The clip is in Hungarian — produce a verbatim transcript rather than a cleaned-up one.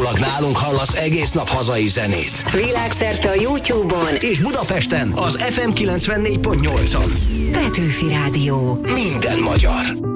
Állítólag nálunk hallasz egész nap hazai zenét. Világszerte a YouTube-on és Budapesten az ef em kilencvennégy pont nyolcon. Petőfi Rádió. Minden magyar.